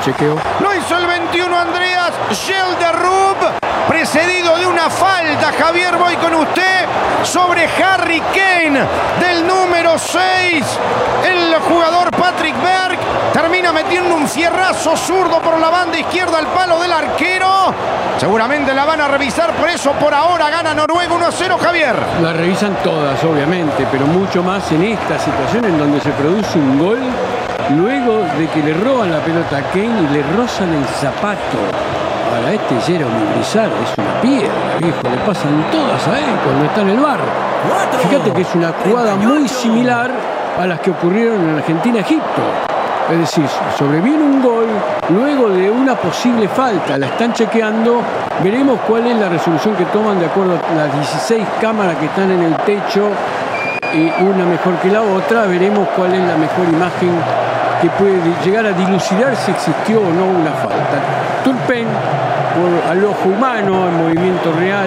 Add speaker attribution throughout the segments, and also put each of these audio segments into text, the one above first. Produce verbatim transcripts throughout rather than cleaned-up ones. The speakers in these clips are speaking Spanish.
Speaker 1: chequeo.
Speaker 2: Lo hizo el veintiuno Andreas Gelderrup, precedido de una falta. Javier, voy con usted sobre Harry Kane del número seis. El jugador Patrick Berg termina metiendo un fierrazo zurdo por la banda izquierda al palo del arquero. Seguramente la van a revisar, por eso por ahora gana Noruega uno a cero, Javier.
Speaker 1: La revisan todas, obviamente, pero mucho más en esta situación en donde se produce un gol luego de que le roban la pelota a Kane y le rozan el zapato. Para este Jeremy Brizard es una piedra, viejo. Le pasan todas a él cuando está en el bar. Fíjate que es una jugada muy similar a las que ocurrieron en Argentina-Egipto. Es decir, sobreviene un gol luego de una posible falta. La están chequeando. Veremos cuál es la resolución que toman de acuerdo a las dieciséis cámaras que están en el techo. Y una mejor que la otra. Veremos cuál es la mejor imagen que puede llegar a dilucidar si existió o no una falta. Turpen, por al ojo humano, en movimiento real,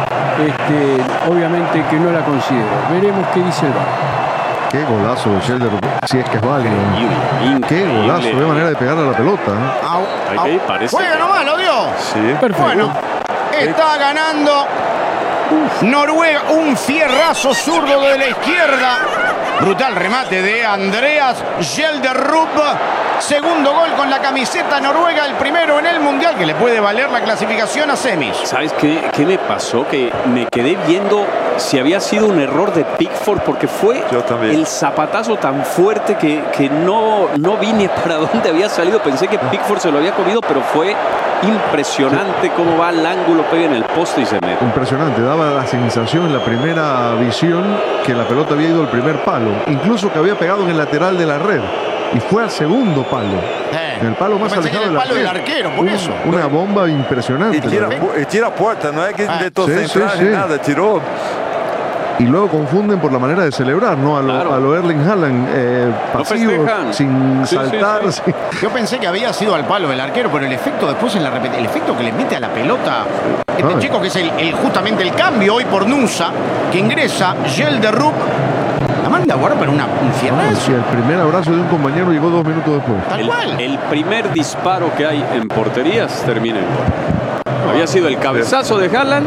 Speaker 1: este, obviamente que no la considero. Veremos qué dice el V A R.
Speaker 3: Qué golazo de Gelderrup, si es que es válido. Qué golazo, de manera de pegarle a la pelota. ¿eh?
Speaker 2: Au, au.
Speaker 4: Parece.
Speaker 2: Juega nomás, lo dio.
Speaker 4: Sí.
Speaker 1: Perfecto.
Speaker 2: Bueno, está ganando Noruega, un fierrazo zurdo de la izquierda. Brutal remate de Andreas Gelderrup. Segundo gol con la camiseta noruega, el primero en el Mundial, que le puede valer la clasificación a semis.
Speaker 4: ¿Sabes qué, qué me pasó? Que me quedé viendo si había sido un error de Pickford, porque fue el zapatazo tan fuerte que, que no, no vi ni para dónde había salido. Pensé que Pickford se lo había comido, pero fue impresionante cómo va el ángulo, pega en el poste y se mete.
Speaker 3: Impresionante, daba la sensación en la primera visión que la pelota había ido al primer palo, incluso que había pegado en el lateral de la red. Y fue al segundo palo.
Speaker 2: Eh,
Speaker 3: en el palo más alejado
Speaker 2: del palo del arquero, por
Speaker 3: un,
Speaker 2: eso.
Speaker 3: Una bomba impresionante.
Speaker 5: Y tira, y tira puerta, no es que intentó
Speaker 3: sí,
Speaker 5: centrar
Speaker 3: sí,
Speaker 5: ni
Speaker 3: sí.
Speaker 5: nada, tiró.
Speaker 3: Y luego confunden por la manera de celebrar, ¿no? A lo,
Speaker 4: Claro.
Speaker 3: a lo Erling Haaland, eh, pasivo,
Speaker 4: festejan.
Speaker 3: sin
Speaker 4: Sí,
Speaker 3: saltar.
Speaker 4: sí, sí.
Speaker 3: sin-
Speaker 2: Yo pensé que había sido al palo del arquero, pero el efecto después en la repetición, el efecto que le mete a la pelota este
Speaker 3: Ay.
Speaker 2: chico que es el, el- justamente el cambio hoy por Nusa, que ingresa Gelderrup, la manda a guardar para una, un
Speaker 3: Ah,
Speaker 2: fierrazo.
Speaker 3: sí, el primer abrazo de un compañero llegó dos minutos después.
Speaker 2: Tal
Speaker 4: El,
Speaker 2: cual.
Speaker 4: el primer disparo que hay en porterías termina en gol. Había sido el cabezazo de Haaland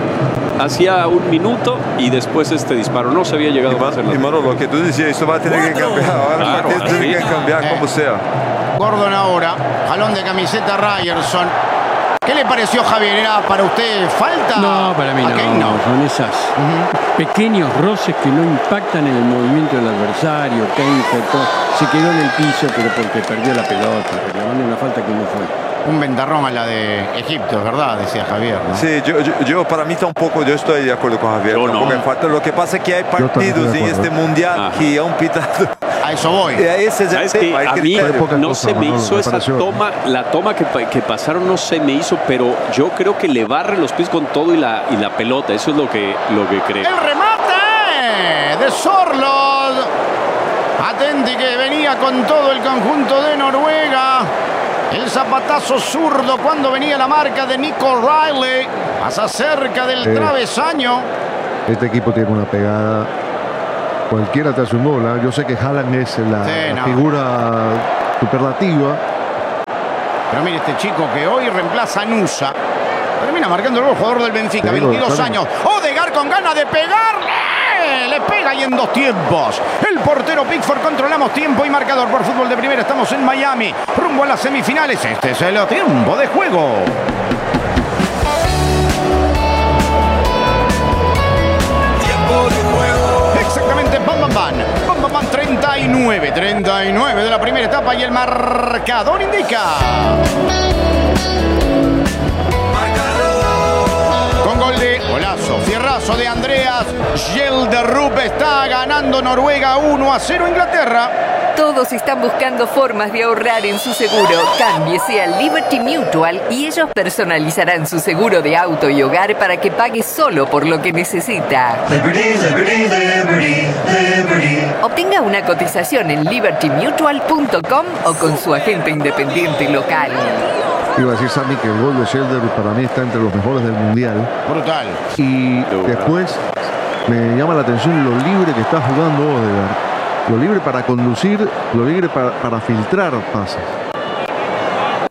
Speaker 4: hacía un minuto y después este disparo. No se había llegado a hacer
Speaker 5: Y mano, lo que tú decías, esto va a tener que cambiar. Ahora
Speaker 4: Claro,
Speaker 5: el partido
Speaker 4: así.
Speaker 5: tiene que cambiar como sea.
Speaker 2: Gordon ahora, jalón de camiseta Ryerson. ¿Qué le pareció, Javier? ¿Era para usted falta?
Speaker 1: No, para mí
Speaker 2: ¿A
Speaker 1: no.
Speaker 2: Kane?
Speaker 1: Son esas pequeños roces que no impactan en el movimiento del adversario. Kane fue todo- se quedó en el piso, pero porque perdió la pelota, reclamando una falta que no fue.
Speaker 2: Un ventarrón a la de Egipto, es verdad, decía Javier, ¿no?
Speaker 5: Sí, yo, yo, yo para mí tampoco, yo estoy de acuerdo con Javier.
Speaker 4: Yo no.
Speaker 5: Tampoco hay falta. Lo que pasa es que hay
Speaker 3: también
Speaker 5: partidos
Speaker 3: estoy de
Speaker 5: en
Speaker 3: acuerdo.
Speaker 5: este mundial
Speaker 4: Ah.
Speaker 5: que han pitado.
Speaker 2: A eso voy.
Speaker 5: Ese es el
Speaker 4: ¿Sabes qué?
Speaker 5: tema, hay
Speaker 4: A mí
Speaker 5: criterio.
Speaker 3: poca
Speaker 4: no
Speaker 3: cosa,
Speaker 4: se me
Speaker 3: Manolo,
Speaker 4: hizo
Speaker 3: me
Speaker 4: esa
Speaker 3: pareció.
Speaker 4: toma, la toma que, pa- que pasaron no se me hizo, pero yo creo que le barre los pies con todo y la, y la pelota. Eso es lo que, lo que creo.
Speaker 2: El remate de Sorlot. Atenti que venía con todo el conjunto de Noruega. El zapatazo zurdo cuando venía la marca de Nico Riley. Pasa cerca del
Speaker 3: Eh.
Speaker 2: travesaño.
Speaker 3: Este equipo tiene una pegada. Cualquiera te hace un gol. ¿eh? Yo sé que Haaland es la,
Speaker 2: Sí,
Speaker 3: la
Speaker 2: no.
Speaker 3: figura superlativa.
Speaker 2: Pero mire este chico que hoy reemplaza a Nusa. Termina marcando el gol, jugador del Benfica,
Speaker 3: Te digo,
Speaker 2: veintidós
Speaker 3: claro.
Speaker 2: años. Odegaard con ganas de pegarle. Le pega y en dos tiempos. El portero Pickford, controlamos tiempo y marcador por fútbol de primera. Estamos en Miami, rumbo a las semifinales. Este es el tiempo de juego. Exactamente, bam, bam, bam. Bam, bam, bam, treinta y nueve. treinta y nueve de la primera etapa y el marcador indica. Con gol de golazo, fierrazo de Andreas Gelderrup. Está ganando Noruega uno a cero Inglaterra.
Speaker 6: Todos están buscando formas de ahorrar en su seguro. Cámbiese a Liberty Mutual y ellos personalizarán su seguro de auto y hogar para que pague solo por lo que necesita.
Speaker 7: Liberty, liberty, liberty, liberty.
Speaker 6: Obtenga una cotización en liberty mutual punto com o con su agente independiente local.
Speaker 3: Iba a decir Sammy que el gol de Gelderrup para mí está entre los mejores del mundial.
Speaker 2: Brutal.
Speaker 3: Y después me llama la atención lo libre que está jugando Odegaard. Lo libre para conducir, lo libre para, para filtrar pases.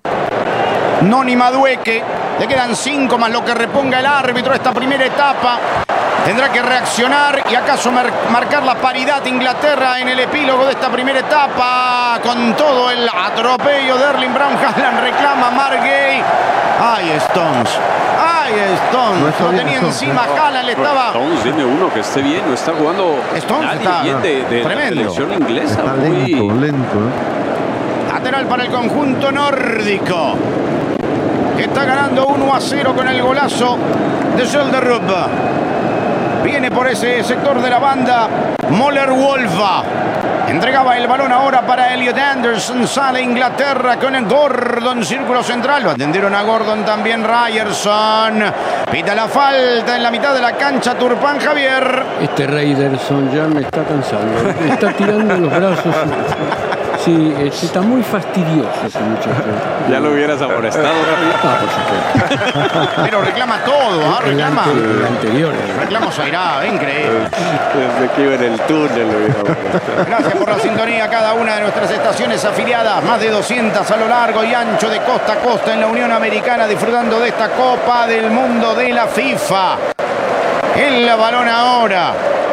Speaker 2: Noni Madueque. Le quedan cinco más lo que reponga el árbitro esta primera etapa. Tendrá que reaccionar y acaso mar marcar la paridad Inglaterra en el epílogo de esta primera etapa. Con todo el atropello de Erling Brown Haaland reclama Mark Gay. ¡Ay, Stones! ¡Ay, Stones!
Speaker 3: No está
Speaker 2: Lo
Speaker 3: bien,
Speaker 2: tenía
Speaker 3: Stones,
Speaker 2: encima Haaland, le estaba...
Speaker 4: Stones, dime uno que esté bien, no está jugando
Speaker 2: Stones
Speaker 4: nadie
Speaker 2: está
Speaker 4: bien de, de la
Speaker 2: tremendo.
Speaker 4: selección inglesa.
Speaker 3: Está
Speaker 4: muy...
Speaker 3: lento, lento. ¿eh?
Speaker 2: Lateral para el conjunto nórdico, que está ganando uno a cero con el golazo de Gelderub. Viene por ese sector de la banda Moller Wolfa. Entregaba el balón ahora para Elliot Anderson. Sale Inglaterra con el Gordon, círculo central. Lo atendieron a Gordon también Ryerson. Pita la falta en la mitad de la cancha Turpán Javier.
Speaker 1: Este Ryerson ya me está cansando. Está tirando los brazos. Sí, este, está muy fastidioso ese muchacho.
Speaker 4: Ya lo hubieras amonestado.
Speaker 1: Ah, por supuesto.
Speaker 2: Pero reclama todo, ¿ah?
Speaker 1: El,
Speaker 2: Reclama.
Speaker 1: ante- el anterior.
Speaker 2: Reclamos airado, increíble.
Speaker 4: Desde que iba en el túnel lo hubiera amonestado.
Speaker 2: Gracias por la sintonía a cada una de nuestras estaciones afiliadas, más de doscientas a lo largo y ancho de costa a costa en la Unión Americana, disfrutando de esta Copa del Mundo de la FIFA. El balón ahora.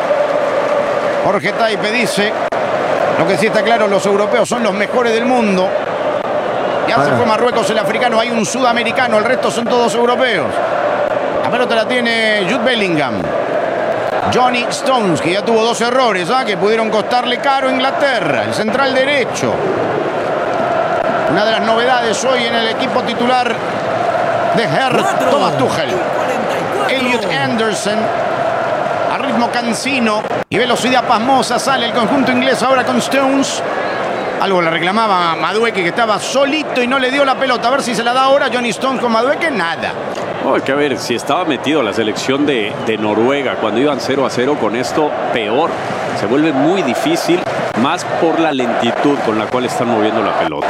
Speaker 2: Jorge Taipe dice, lo que sí está claro, los europeos son los mejores del mundo. Ya se fue Marruecos, el africano, hay un sudamericano, el resto son todos europeos. La pelota la tiene Jude Bellingham. Johnny Stones, que ya tuvo dos errores, ¿ah? que pudieron costarle caro a Inglaterra. El central derecho. Una de las novedades hoy en el equipo titular de Herr Thomas Tuchel. Elliot Anderson, a ritmo cansino y velocidad pasmosa, sale el conjunto inglés ahora con Stones. Algo le reclamaba a Madueque, que estaba solito y no le dio la pelota. A ver si se la da ahora Johnny Stones con Madueque. Nada.
Speaker 4: Oh, hay que ver, si estaba metido la selección de, de Noruega cuando iban cero a cero, con esto peor. Se vuelve muy difícil, más por la lentitud con la cual están moviendo la pelota.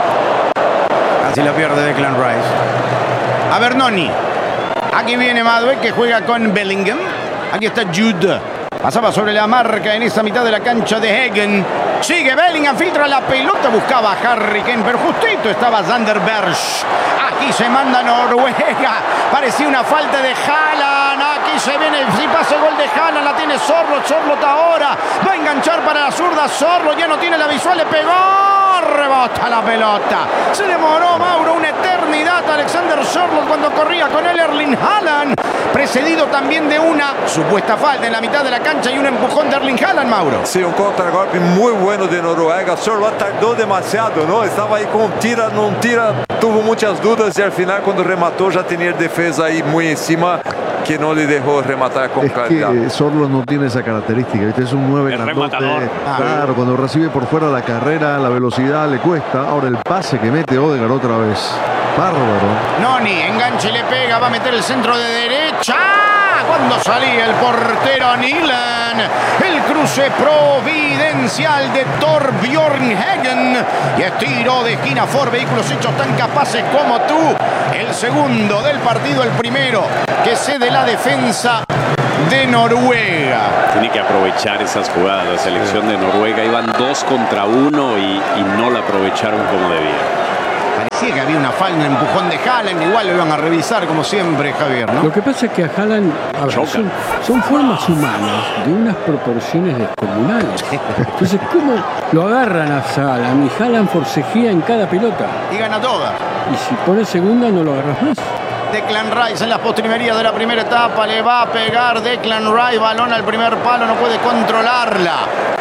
Speaker 2: Casi la pierde Declan Rice. A ver, Noni. Aquí viene Madueque, que juega con Bellingham. Aquí está Jude. Pasaba sobre la marca en esa mitad de la cancha de Hagen. Sigue Bellingham, filtra la pelota, buscaba a Harry Kane, pero justito estaba Sander Berg. Aquí se manda Noruega. Parecía una falta de Haaland. Aquí se viene, si pasa el gol de Haaland, la tiene Sorloth. Sorloth ahora va a enganchar para la zurda. Sorloth ya no tiene la visual, le pegó. Rebota la pelota. Se demoró, Mauro, una eternidad Alexander Sorloth cuando corría con él Erling Haaland. Precedido también de una supuesta falta en la mitad de la cancha y un empujón de Erling Haaland, Mauro.
Speaker 5: Sí, un contragolpe muy bueno de Noruega. Sorloth tardó demasiado, ¿no? Estaba ahí con tira, no tira, tuvo muchas dudas y al final cuando remató ya tenía el defensa ahí muy encima que no le dejó rematar con
Speaker 3: Es
Speaker 5: calidad.
Speaker 3: que Sorloth no tiene esa característica, ¿viste? Es un nueve
Speaker 4: Es
Speaker 3: grandote.
Speaker 4: rematador.
Speaker 3: Claro, cuando recibe por fuera la carrera, la velocidad le cuesta. Ahora el pase que mete Odegaard otra vez. Bárbaro.
Speaker 2: Noni, enganche y le pega, va a meter el centro de derecha. Cuando salía el portero Nilan, el cruce providencial de Torbjörn Hagen y estiro de esquina for vehículos hechos tan capaces como tú. El segundo del partido, el primero que cede la defensa de Noruega.
Speaker 4: Tiene que aprovechar esas jugadas. La selección de Noruega iban dos contra uno y, y no la aprovecharon como debía.
Speaker 2: Parecía que había una falta, un empujón de Haaland, igual lo iban a revisar como siempre, Javier, ¿no?
Speaker 1: Lo que pasa es que a Haaland, a ver, son, son formas humanas de unas proporciones descomunales. Entonces, ¿cómo lo agarran a Haaland? Y Haaland forcejea en cada pelota.
Speaker 2: Y gana todas.
Speaker 1: Y si pone segunda, no lo agarras más.
Speaker 2: Declan Rice en las postrimerías de la primera etapa, le va a pegar Declan Rice, balón al primer palo, no puede controlarla.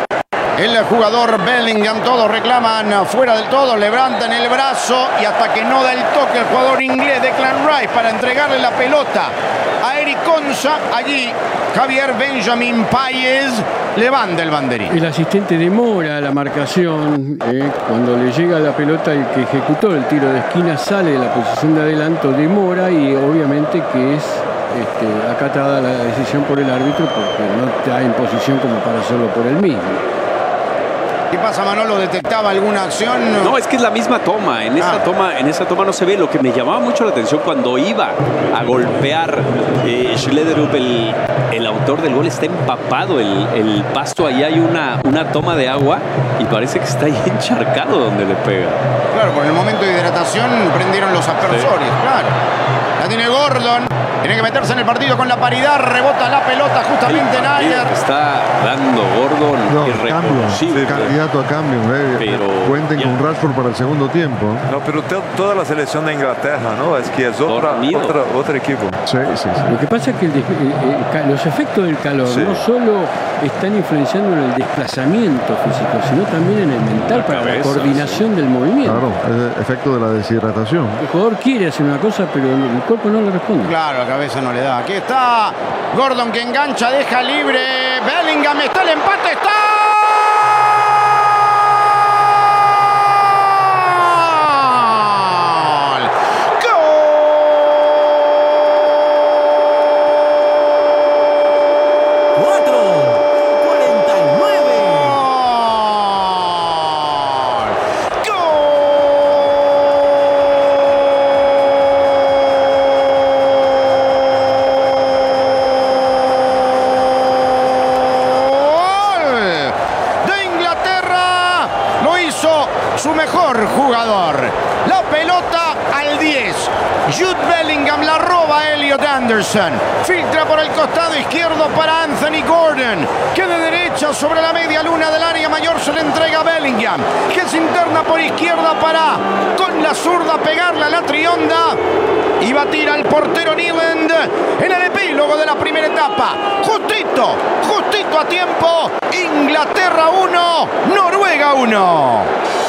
Speaker 2: El jugador Bellingham, todos reclaman fuera del todo, levantan el brazo y hasta que no da el toque el jugador inglés Declan Rice para entregarle la pelota a Eric Konsa, allí Javier Benjamin Páez levanta el banderín.
Speaker 1: El asistente demora la marcación. eh, Cuando le llega la pelota, el que ejecutó el tiro de esquina sale de la posición de adelanto, demora y obviamente que es este, acatada la decisión por el árbitro porque no está en posición como para hacerlo por él mismo.
Speaker 2: ¿Qué pasa, Manolo? ¿Detectaba alguna acción?
Speaker 4: No, es que es la misma toma. En esa
Speaker 2: Ah.
Speaker 4: toma, en esa toma no se ve. Lo que me llamaba mucho la atención cuando iba a golpear eh, Schlederup, el, el autor del gol, está empapado el, el pasto. Ahí hay una, una toma de agua y parece que está ahí encharcado donde le pega.
Speaker 2: Claro, por el momento de hidratación prendieron los aspersores, claro. La tiene Gordon. Tiene que meterse en el partido con la paridad. Rebota la pelota justamente en Ayer.
Speaker 4: Está dando Gordon
Speaker 3: No,
Speaker 4: irreconocible.
Speaker 3: cambio, candidato a cambio. Eh.
Speaker 4: Pero
Speaker 3: Cuenten
Speaker 4: ya.
Speaker 3: con Rashford para el segundo tiempo.
Speaker 5: No, pero te- toda la selección de Inglaterra, ¿no? Es que es otra,
Speaker 4: Dormido.
Speaker 5: otra, otro equipo.
Speaker 3: Sí, sí, sí.
Speaker 1: Lo que pasa es que el des- eh, eh, ca- los efectos del calor
Speaker 5: Sí.
Speaker 1: no solo están influenciando en el desplazamiento físico, sino también en el mental
Speaker 4: La
Speaker 1: para la
Speaker 4: cabeza,
Speaker 1: coordinación del movimiento.
Speaker 3: Claro, es el efecto de la deshidratación.
Speaker 1: El jugador quiere hacer una cosa, pero el cuerpo no le responde.
Speaker 2: Claro, la cabeza no le da. Aquí está Gordon que engancha, deja libre. Bellingham, está el empate, está. Su mejor jugador. La pelota al diez. Jude Bellingham la roba Elliot Anderson. Filtra por el costado izquierdo para Anthony Gordon, que de derecha sobre la media luna del área mayor se le entrega a Bellingham, que se interna por izquierda para con la zurda pegarla a la trionda y batir al portero Nyland en el epílogo de la primera etapa. Justito, justito a tiempo. Inglaterra uno, Noruega uno.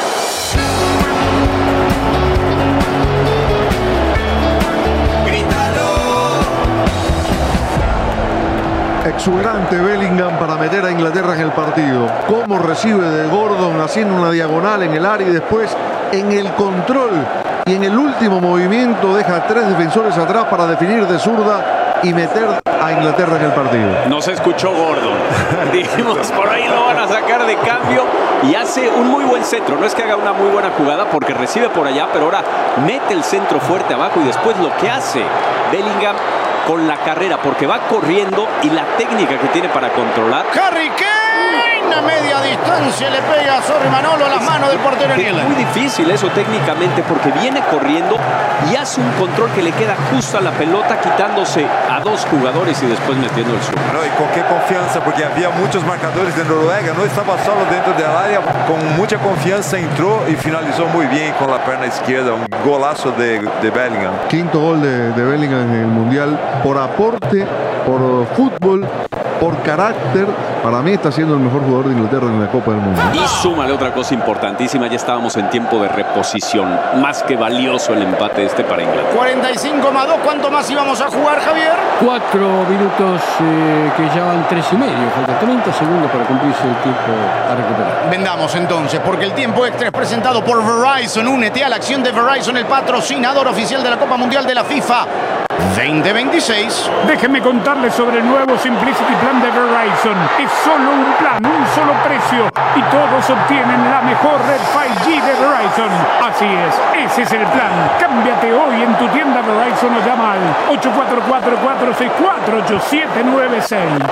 Speaker 3: Exuberante Bellingham para meter a Inglaterra en el partido. Cómo recibe de Gordon haciendo una diagonal en el área y después en el control y en el último movimiento deja a tres defensores atrás para definir de zurda y meter a Inglaterra en el partido.
Speaker 4: No se escuchó Gordon. Dijimos, por ahí lo van a sacar de cambio y hace un muy buen centro. No es que haga una muy buena jugada porque recibe por allá, pero ahora mete el centro fuerte abajo y después lo que hace Bellingham con la carrera, porque va corriendo y la técnica que tiene para controlar.
Speaker 2: Harry Kane a media distancia le pega a Sorry Manolo las manos del portero
Speaker 4: Es
Speaker 2: Nyland.
Speaker 4: muy difícil eso técnicamente porque viene corriendo y hace un control que le queda justo a la pelota, quitándose a dos jugadores y después metiendo el suyo.
Speaker 5: No, y con qué confianza, porque había muchos marcadores de Noruega, no estaba solo dentro del área, con mucha confianza entró y finalizó muy bien con la pierna izquierda, un golazo de, de Bellingham.
Speaker 3: Quinto gol de, de Bellingham en el Mundial por aporte, por fútbol, por carácter. Para mí está siendo el mejor jugador de Inglaterra en la Copa del Mundo.
Speaker 4: Y súmale otra cosa importantísima, ya estábamos en tiempo de reposición. Más que valioso el empate este para Inglaterra.
Speaker 2: cuarenta y cinco más dos, ¿cuánto más íbamos a jugar, Javier?
Speaker 1: Cuatro minutos eh, que ya van tres y medio. Falta treinta segundos para cumplirse el tiempo a recuperar.
Speaker 2: Vendamos entonces, porque el tiempo extra es presentado por Verizon. Únete a la acción de Verizon, el patrocinador oficial de la Copa Mundial de la FIFA veinte veintiséis.
Speaker 8: Déjenme contarles sobre el nuevo Simplicity Plan de Verizon. Es solo un plan, un solo precio y todos obtienen la mejor red cinco G de Verizon. Así es, ese es el plan. Cámbiate hoy en tu tienda Verizon o llama al ocho cuatro cuatro, cuatro seis cuatro, ocho siete nueve seis.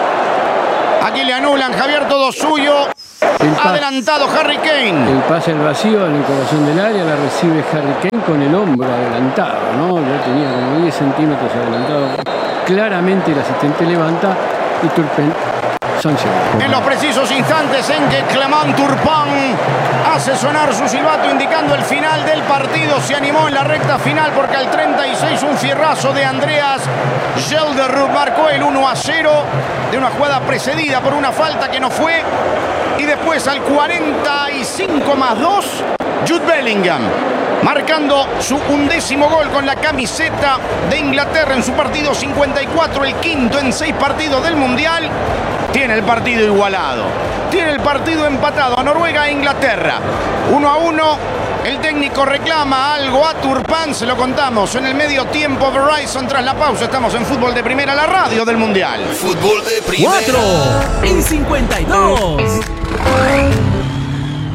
Speaker 2: Aquí le anulan, Javier, todo suyo.
Speaker 1: El pase.
Speaker 2: Adelantado Harry Kane.
Speaker 1: El pase al vacío en el corazón del área la recibe Harry Kane con el hombro adelantado, ¿no? Ya tenía como diez centímetros adelantado. Claramente el asistente levanta y Turpin sanciona.
Speaker 2: En los precisos instantes en que Clement Turpin hace sonar su silbato indicando el final del partido, se animó en la recta final porque al treinta y seis un fierrazo de Andreas Schelderup marcó el uno a cero de una jugada precedida por una falta que no fue, y después al cuarenta y cinco más dos Jude Bellingham marcando su undécimo gol con la camiseta de Inglaterra en su partido cincuenta y cuatro, el quinto en seis partidos del Mundial. Tiene el partido igualado, tiene el partido empatado a Noruega e Inglaterra. Uno a uno, el técnico reclama algo a Turpin, se lo contamos en el medio tiempo. Verizon tras la pausa, estamos en Fútbol de Primera, la radio del Mundial.
Speaker 9: Fútbol de Primera.
Speaker 10: cuatro y cincuenta y dos.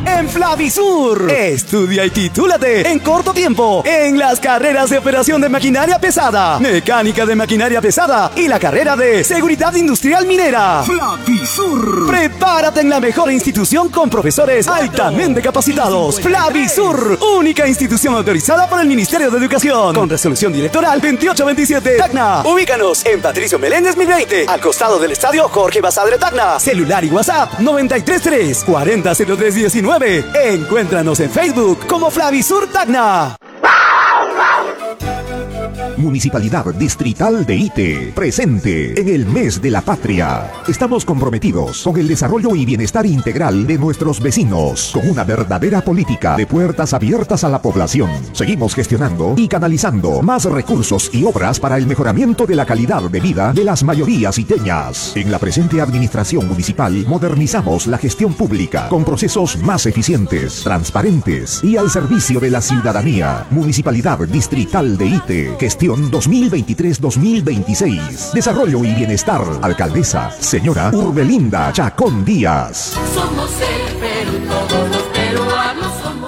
Speaker 9: en Flavisur. Estudia y titúlate en corto tiempo en las carreras de operación de maquinaria pesada, mecánica de maquinaria pesada y la carrera de seguridad industrial minera. Flavisur. Prepárate en la mejor institución con profesores altamente capacitados. Flavisur, única institución autorizada por el Ministerio de Educación, con resolución directoral veintiocho veintisiete. Tacna. Ubícanos en Patricio Meléndez mil veinte, al costado del estadio Jorge Basadre Tacna. Celular y WhatsApp noventa y tres tres cuarenta cero tres diecinueve. Encuéntranos en Facebook como Flavisur Tacna.
Speaker 10: Municipalidad Distrital de Ite, presente en el Mes de la Patria. Estamos comprometidos con el desarrollo y bienestar integral de nuestros vecinos, con una verdadera política de puertas abiertas a la población. Seguimos gestionando y canalizando más recursos y obras para el mejoramiento de la calidad de vida de las mayorías iteñas. En la presente administración municipal modernizamos la gestión pública con procesos más eficientes, transparentes y al servicio de la ciudadanía. Municipalidad Distrital de Ite, gestión dos mil veintitrés dos mil veintiséis. Desarrollo y bienestar. Alcaldesa, señora Urbelinda Chacón Díaz.
Speaker 11: Somos el Perú, todos los peruanos somos.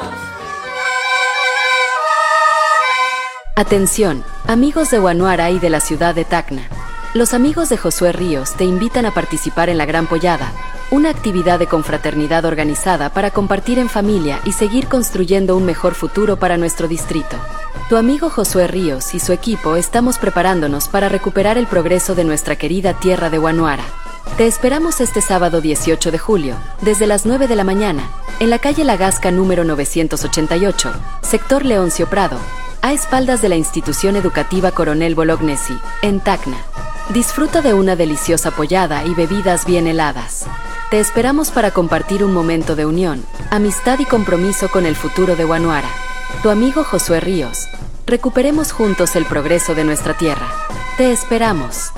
Speaker 12: Atención, amigos de Guanuara y de la ciudad de Tacna. Los amigos de Josué Ríos te invitan a participar en la Gran Pollada, una actividad de confraternidad organizada para compartir en familia y seguir construyendo un mejor futuro para nuestro distrito. Tu amigo Josué Ríos y su equipo estamos preparándonos para recuperar el progreso de nuestra querida tierra de Guanuara. Te esperamos este sábado dieciocho de julio, desde las nueve de la mañana, en la calle La Gasca número novecientos ochenta y ocho, sector Leoncio Prado, a espaldas de la institución educativa Coronel Bolognesi, en Tacna. Disfruta de una deliciosa pollada y bebidas bien heladas. Te esperamos para compartir un momento de unión, amistad y compromiso con el futuro de Guanuara. Tu amigo Josué Ríos. Recuperemos juntos el progreso de nuestra tierra. Te esperamos.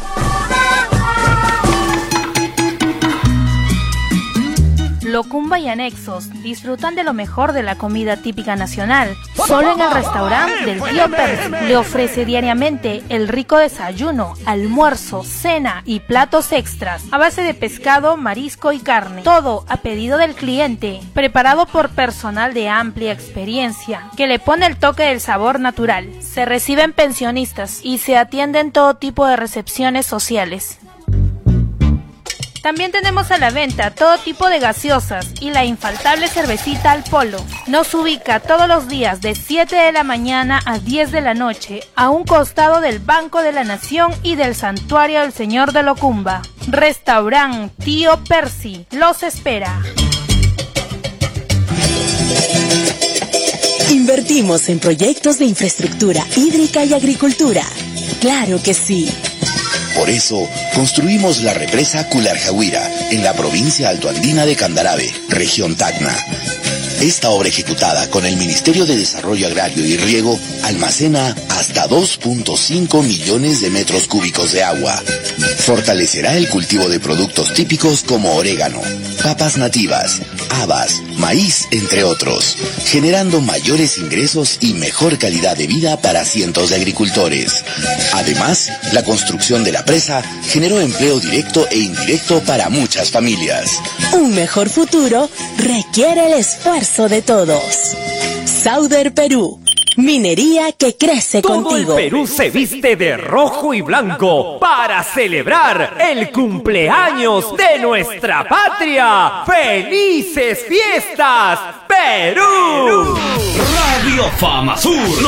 Speaker 13: Locumba y anexos disfrutan de lo mejor de la comida típica nacional. Solo en el restaurante del tío Percy le ofrece diariamente el rico desayuno, almuerzo, cena y platos extras a base de pescado, marisco y carne. Todo a pedido del cliente, preparado por personal de amplia experiencia que le pone el toque del sabor natural. Se reciben pensionistas y se atienden todo tipo de recepciones sociales. También tenemos a la venta todo tipo de gaseosas y la infaltable cervecita al polo. Nos ubica todos los días de siete de la mañana a diez de la noche a un costado del Banco de la Nación y del Santuario del Señor de Locumba. Restaurant Tío Percy los espera.
Speaker 14: Invertimos en proyectos de infraestructura hídrica y agricultura. Claro que sí.
Speaker 15: Por eso, construimos la represa Cularjahuira, en la provincia altoandina de Candarave, región Tacna. Esta obra ejecutada con el Ministerio de Desarrollo Agrario y Riego almacena hasta dos punto cinco millones de metros cúbicos de agua. Fortalecerá el cultivo de productos típicos como orégano, papas nativas, habas, maíz, entre otros, generando mayores ingresos y mejor calidad de vida para cientos de agricultores. Además, la construcción de la presa generó empleo directo e indirecto para muchas familias.
Speaker 14: Un mejor futuro requiere el esfuerzo de todos. Sauder Perú. Minería que crece
Speaker 16: Todo
Speaker 14: contigo.
Speaker 16: el Perú se viste de rojo y blanco para celebrar el cumpleaños de nuestra patria. ¡Felices fiestas, Perú!
Speaker 17: Radio Fama Sur